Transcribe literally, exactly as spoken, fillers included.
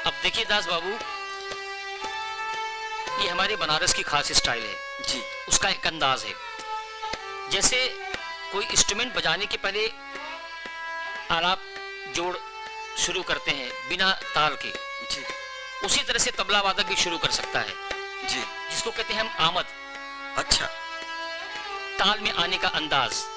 अब देखिए दास बाबू, ये हमारे बनारस की खास स्टाइल है जी। उसका एक अंदाज है। जैसे कोई इंस्ट्रूमेंट बजाने के पहले आलाप जोड़ शुरू करते हैं बिना ताल के, जी। उसी तरह से तबला वादक भी शुरू कर सकता है जी। जिसको कहते हैं हम आमद। अच्छा। ताल में आने का अंदाज।